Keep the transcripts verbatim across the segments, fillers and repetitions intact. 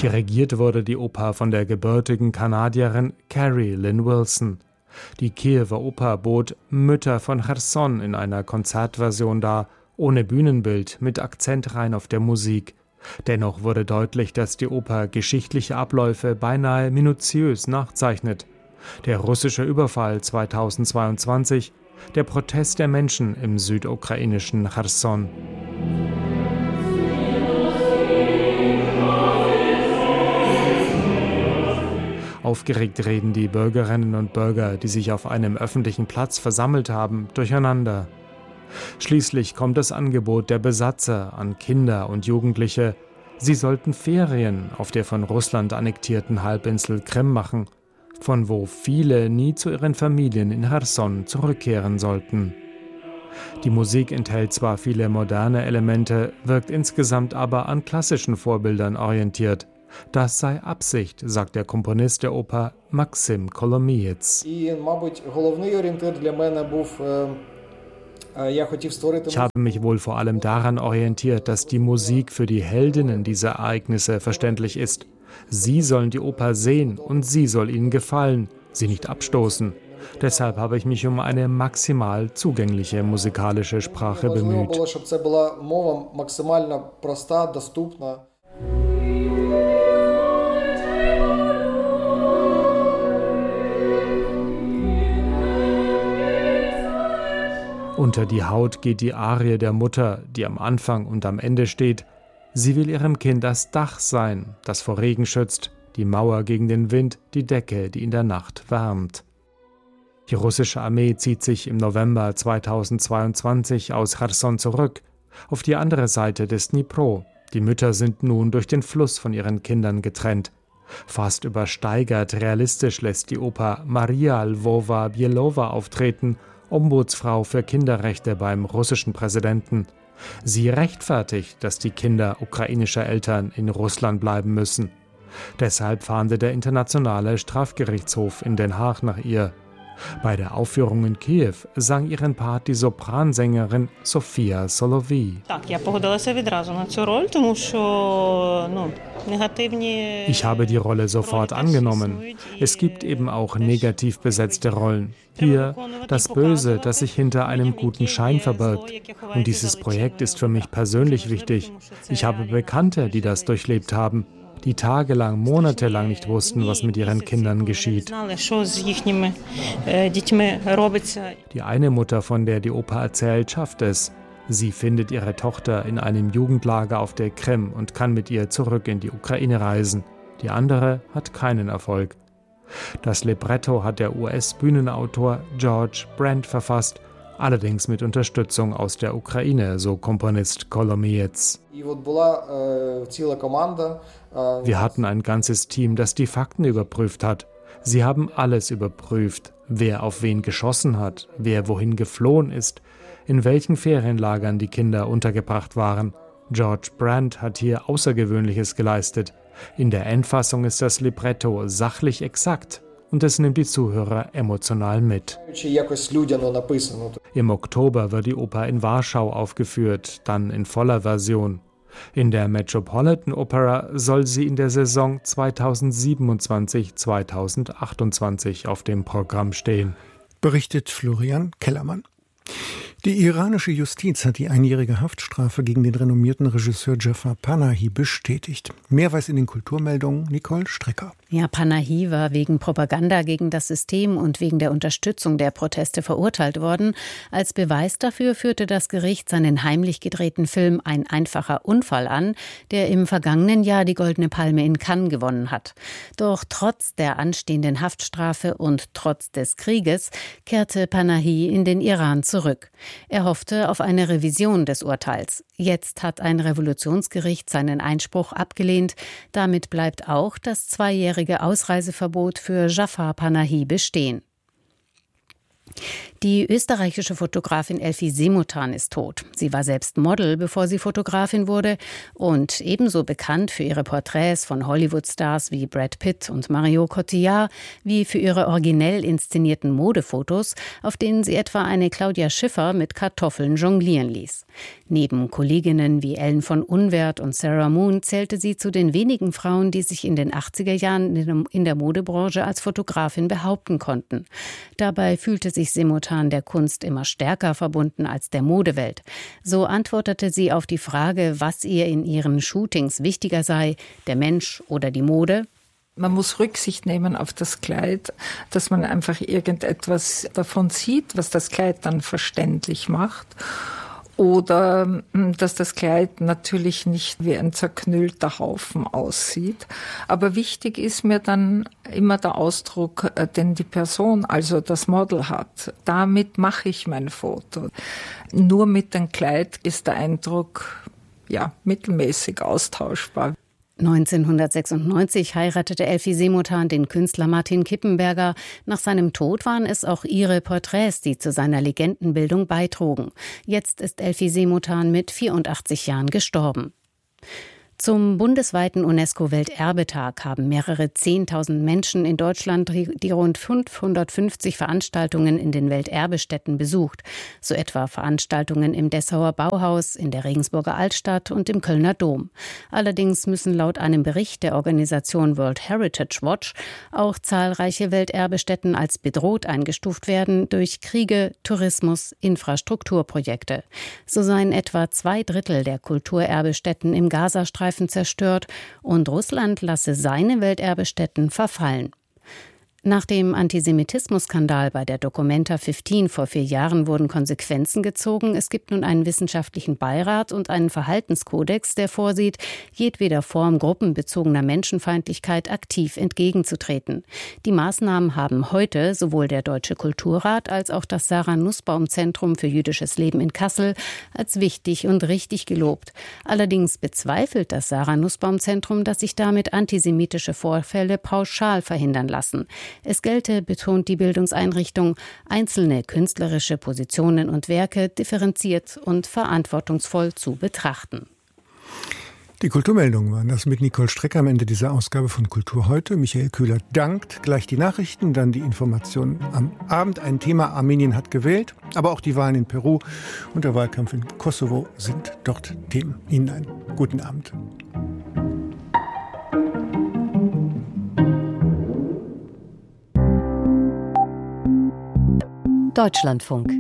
Dirigiert wurde die Oper von der gebürtigen Kanadierin Carrie Lynn Wilson. Die Kiewer Oper bot Mütter von Cherson in einer Konzertversion dar, ohne Bühnenbild, mit Akzent rein auf der Musik. Dennoch wurde deutlich, dass die Oper geschichtliche Abläufe beinahe minutiös nachzeichnet. Der russische Überfall zweitausendzweiundzwanzig, der Protest der Menschen im südukrainischen Cherson. Aufgeregt reden die Bürgerinnen und Bürger, die sich auf einem öffentlichen Platz versammelt haben, durcheinander. Schließlich kommt das Angebot der Besatzer an Kinder und Jugendliche. Sie sollten Ferien auf der von Russland annektierten Halbinsel Krim machen, von wo viele nie zu ihren Familien in Cherson zurückkehren sollten. Die Musik enthält zwar viele moderne Elemente, wirkt insgesamt aber an klassischen Vorbildern orientiert. Das sei Absicht, sagt der Komponist der Oper Maxim Kolomiets. Ich habe mich wohl vor allem daran orientiert, dass die Musik für die Heldinnen dieser Ereignisse verständlich ist. Sie sollen die Oper sehen und sie soll ihnen gefallen, sie nicht abstoßen. Deshalb habe ich mich um eine maximal zugängliche musikalische Sprache bemüht. Unter die Haut geht die Arie der Mutter, die am Anfang und am Ende steht. Sie will ihrem Kind das Dach sein, das vor Regen schützt, die Mauer gegen den Wind, die Decke, die in der Nacht wärmt. Die russische Armee zieht sich im November zweitausendzweiundzwanzig aus Cherson zurück, auf die andere Seite des Dnipro. Die Mütter sind nun durch den Fluss von ihren Kindern getrennt. Fast übersteigert realistisch lässt die Oper Maria Lwowa-Bielowa auftreten, Ombudsfrau für Kinderrechte beim russischen Präsidenten. Sie rechtfertigt, dass die Kinder ukrainischer Eltern in Russland bleiben müssen. Deshalb fahnde der Internationale Strafgerichtshof in Den Haag nach ihr. Bei der Aufführung in Kiew sang ihren Part die Sopransängerin Sofia Solovey. Ich habe die Rolle sofort angenommen. Es gibt eben auch negativ besetzte Rollen. Hier das Böse, das sich hinter einem guten Schein verbirgt. Und dieses Projekt ist für mich persönlich wichtig. Ich habe Bekannte, die das durchlebt haben, die tagelang, monatelang nicht wussten, was mit ihren Kindern geschieht. Die eine Mutter, von der die Oper erzählt, schafft es. Sie findet ihre Tochter in einem Jugendlager auf der Krim und kann mit ihr zurück in die Ukraine reisen. Die andere hat keinen Erfolg. Das Libretto hat der U S-Bühnenautor George Brand verfasst, allerdings mit Unterstützung aus der Ukraine, so Komponist Kolomiets. Wir hatten ein ganzes Team, das die Fakten überprüft hat. Sie haben alles überprüft, wer auf wen geschossen hat, wer wohin geflohen ist, in welchen Ferienlagern die Kinder untergebracht waren. George Brand hat hier Außergewöhnliches geleistet. In der Endfassung ist das Libretto sachlich exakt und es nimmt die Zuhörer emotional mit. Im Oktober wird die Oper in Warschau aufgeführt, dann in voller Version. In der Metropolitan Opera soll sie in der Saison zweitausendsiebenundzwanzig zweitausendachtundzwanzig auf dem Programm stehen. Berichtet Florian Kellermann. Die iranische Justiz hat die einjährige Haftstrafe gegen den renommierten Regisseur Jafar Panahi bestätigt. Mehr weiß in den Kulturmeldungen Nicole Strecker. Ja, Panahi war wegen Propaganda gegen das System und wegen der Unterstützung der Proteste verurteilt worden. Als Beweis dafür führte das Gericht seinen heimlich gedrehten Film Ein einfacher Unfall an, der im vergangenen Jahr die Goldene Palme in Cannes gewonnen hat. Doch trotz der anstehenden Haftstrafe und trotz des Krieges kehrte Panahi in den Iran zurück. Er hoffte auf eine Revision des Urteils. Jetzt hat ein Revolutionsgericht seinen Einspruch abgelehnt. Damit bleibt auch das zweijährige Ausreiseverbot für Jafar Panahi bestehen. Die österreichische Fotografin Elfie Semutan ist tot. Sie war selbst Model, bevor sie Fotografin wurde und ebenso bekannt für ihre Porträts von Hollywood-Stars wie Brad Pitt und Marion Cotillard wie für ihre originell inszenierten Modefotos, auf denen sie etwa eine Claudia Schiffer mit Kartoffeln jonglieren ließ. Neben Kolleginnen wie Ellen von Unwert und Sarah Moon zählte sie zu den wenigen Frauen, die sich in den achtziger Jahren in der Modebranche als Fotografin behaupten konnten. Dabei fühlte sich Semutan der Kunst immer stärker verbunden als der Modewelt. So antwortete sie auf die Frage, was ihr in ihren Shootings wichtiger sei, der Mensch oder die Mode. Man muss Rücksicht nehmen auf das Kleid, dass man einfach irgendetwas davon sieht, was das Kleid dann verständlich macht. Oder dass das Kleid natürlich nicht wie ein zerknüllter Haufen aussieht. Aber wichtig ist mir dann immer der Ausdruck, den die Person, also das Model hat. Damit mache ich mein Foto. Nur mit dem Kleid ist der Eindruck ja mittelmäßig austauschbar. neunzehnhundertsechsundneunzig heiratete Elfie Semutan den Künstler Martin Kippenberger. Nach seinem Tod waren es auch ihre Porträts, die zu seiner Legendenbildung beitrugen. Jetzt ist Elfie Semutan mit vierundachtzig Jahren gestorben. Zum bundesweiten UNESCO-Welterbetag haben mehrere Zehntausend Menschen in Deutschland die rund fünfhundertfünfzig Veranstaltungen in den Welterbestätten besucht. So etwa Veranstaltungen im Dessauer Bauhaus, in der Regensburger Altstadt und im Kölner Dom. Allerdings müssen laut einem Bericht der Organisation World Heritage Watch auch zahlreiche Welterbestätten als bedroht eingestuft werden durch Kriege, Tourismus, Infrastrukturprojekte. So seien etwa zwei Drittel der Kulturerbestätten im Gazastreifen zerstört und Russland lasse seine Welterbestätten verfallen. Nach dem Antisemitismus-Skandal bei der Documenta fünfzehn vor vier Jahren wurden Konsequenzen gezogen. Es gibt nun einen wissenschaftlichen Beirat und einen Verhaltenskodex, der vorsieht, jedweder Form gruppenbezogener Menschenfeindlichkeit aktiv entgegenzutreten. Die Maßnahmen haben heute sowohl der Deutsche Kulturrat als auch das Sarah Nussbaum Zentrum für jüdisches Leben in Kassel als wichtig und richtig gelobt. Allerdings bezweifelt das Sarah Nussbaum Zentrum, dass sich damit antisemitische Vorfälle pauschal verhindern lassen. Es gelte, betont die Bildungseinrichtung, einzelne künstlerische Positionen und Werke differenziert und verantwortungsvoll zu betrachten. Die Kulturmeldungen waren das mit Nicole Strecker am Ende dieser Ausgabe von Kultur heute. Michael Köhler dankt. Gleich die Nachrichten, dann die Informationen am Abend. Ein Thema: Armenien hat gewählt, aber auch die Wahlen in Peru und der Wahlkampf in Kosovo sind dort Themen. Ihnen einen guten Abend. Deutschlandfunk.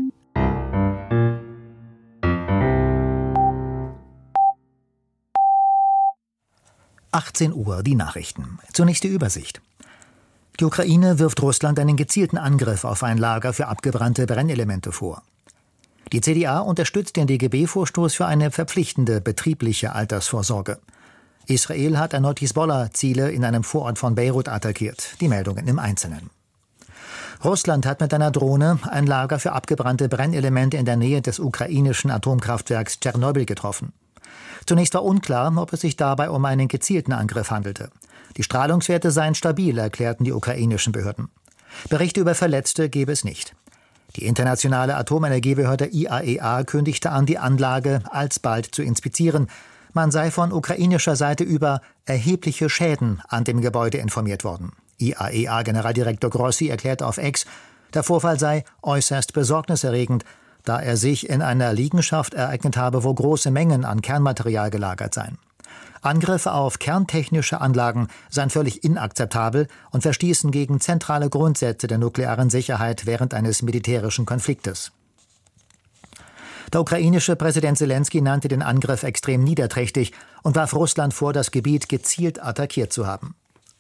achtzehn Uhr, die Nachrichten. Zunächst die Übersicht. Die Ukraine wirft Russland einen gezielten Angriff auf ein Lager für abgebrannte Brennelemente vor. Die C D A unterstützt den D G B-Vorstoß für eine verpflichtende betriebliche Altersvorsorge. Israel hat erneut Hisbollah-Ziele in einem Vorort von Beirut attackiert. Die Meldungen im Einzelnen. Russland hat mit einer Drohne ein Lager für abgebrannte Brennelemente in der Nähe des ukrainischen Atomkraftwerks Tschernobyl getroffen. Zunächst war unklar, ob es sich dabei um einen gezielten Angriff handelte. Die Strahlungswerte seien stabil, erklärten die ukrainischen Behörden. Berichte über Verletzte gebe es nicht. Die internationale Atomenergiebehörde I A E A kündigte an, die Anlage alsbald zu inspizieren. Man sei von ukrainischer Seite über erhebliche Schäden an dem Gebäude informiert worden. I A E A-Generaldirektor Grossi erklärte auf X, der Vorfall sei äußerst besorgniserregend, da er sich in einer Liegenschaft ereignet habe, wo große Mengen an Kernmaterial gelagert seien. Angriffe auf kerntechnische Anlagen seien völlig inakzeptabel und verstießen gegen zentrale Grundsätze der nuklearen Sicherheit während eines militärischen Konfliktes. Der ukrainische Präsident Selenskyj nannte den Angriff extrem niederträchtig und warf Russland vor, das Gebiet gezielt attackiert zu haben.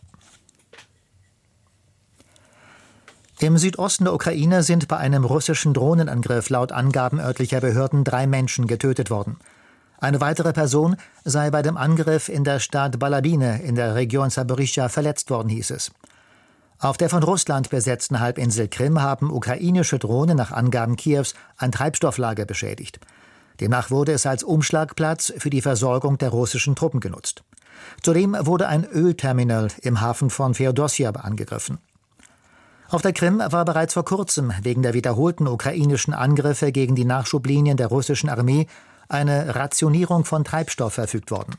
Im Südosten der Ukraine sind bei einem russischen Drohnenangriff laut Angaben örtlicher Behörden drei Menschen getötet worden. Eine weitere Person sei bei dem Angriff in der Stadt Balabine in der Region Saporischschja verletzt worden, hieß es. Auf der von Russland besetzten Halbinsel Krim haben ukrainische Drohnen nach Angaben Kiews ein Treibstofflager beschädigt. Demnach wurde es als Umschlagplatz für die Versorgung der russischen Truppen genutzt. Zudem wurde ein Ölterminal im Hafen von Feodossija angegriffen. Auf der Krim war bereits vor kurzem wegen der wiederholten ukrainischen Angriffe gegen die Nachschublinien der russischen Armee eine Rationierung von Treibstoff verfügt worden.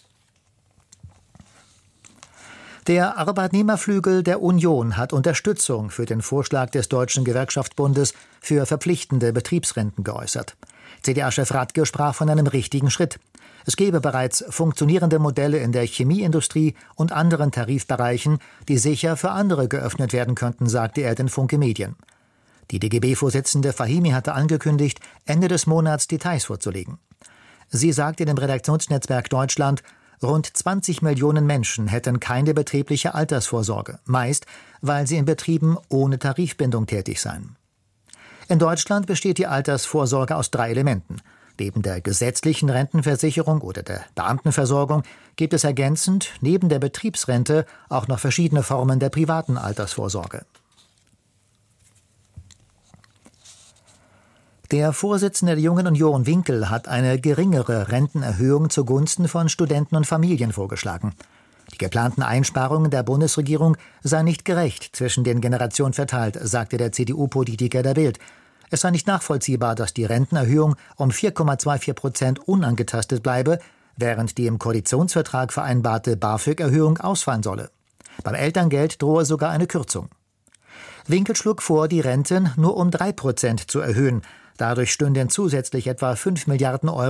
Der Arbeitnehmerflügel der Union hat Unterstützung für den Vorschlag des Deutschen Gewerkschaftsbundes für verpflichtende Betriebsrenten geäußert. C D A-Chef Radke sprach von einem richtigen Schritt. Es gebe bereits funktionierende Modelle in der Chemieindustrie und anderen Tarifbereichen, die sicher für andere geöffnet werden könnten, sagte er den Funke Medien. Die D G B-Vorsitzende Fahimi hatte angekündigt, Ende des Monats Details vorzulegen. Sie sagte dem Redaktionsnetzwerk Deutschland, rund zwanzig Millionen Menschen hätten keine betriebliche Altersvorsorge, meist, weil sie in Betrieben ohne Tarifbindung tätig seien. In Deutschland besteht die Altersvorsorge aus drei Elementen. Neben der gesetzlichen Rentenversicherung oder der Beamtenversorgung gibt es ergänzend neben der Betriebsrente auch noch verschiedene Formen der privaten Altersvorsorge. Der Vorsitzende der Jungen Union, Winkel, hat eine geringere Rentenerhöhung zugunsten von Studenten und Familien vorgeschlagen. Die geplanten Einsparungen der Bundesregierung seien nicht gerecht zwischen den Generationen verteilt, sagte der C D U-Politiker der Bild. Es sei nicht nachvollziehbar, dass die Rentenerhöhung um vier Komma zweiundvierzig Prozent unangetastet bleibe, während die im Koalitionsvertrag vereinbarte BAföG-Erhöhung ausfallen solle. Beim Elterngeld drohe sogar eine Kürzung. Winkel schlug vor, die Renten nur um drei Prozent zu erhöhen. Dadurch stünden zusätzlich etwa fünf Milliarden Euro